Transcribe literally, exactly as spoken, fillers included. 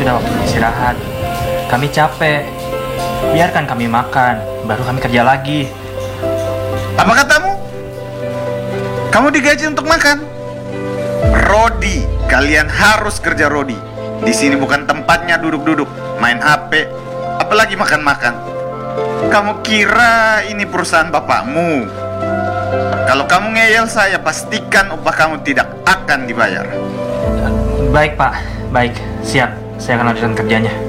sudah waktunya istirahat. Kami capek. Biarkan kami makan, baru kami kerja lagi. Apa katamu? Kamu digaji untuk makan? Rodi, kalian harus kerja Rodi. Di sini bukan tempatnya duduk-duduk, main H P, apalagi makan-makan. Kamu kira ini perusahaan bapakmu? Kalau kamu ngeyel saya, pastikan upah kamu tidak akan dibayar. Baik Pak, baik, siap. Saya akan lanjutkan kerjanya.